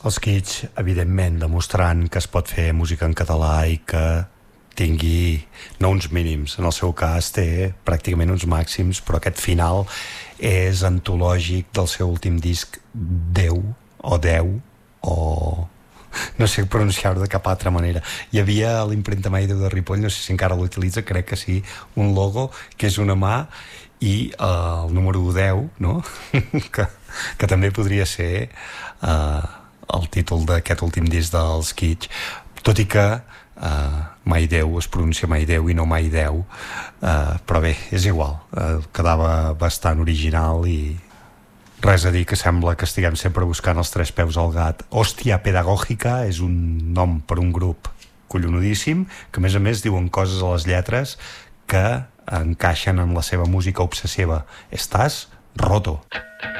Els Kids, evidentment, demostrant que es pot fer música en català i que tingui no uns mínims, en el seu cas té pràcticament uns màxims, però aquest final és antològic del seu últim disc, Déu o no sé pronunciar-ho de cap altra manera. Hi havia a l'impremta Mai Déu de Ripoll, no sé si encara l'utilitza, crec que sí, un logo que és una mà i el número 10, no? que també podria ser el títol d'aquest últim disc dels Kids, tot i que Mai Déu es pronuncia Mai Déu i no Mai Déu, però bé, és igual, quedava bastant original i res a dir, que sembla que estiguem sempre buscant els tres peus al gat. Hòstia Pedagògica és un nom per un grup collonudíssim, que a més diuen coses a les lletres que encaixen en la seva música obsessiva. Estàs roto.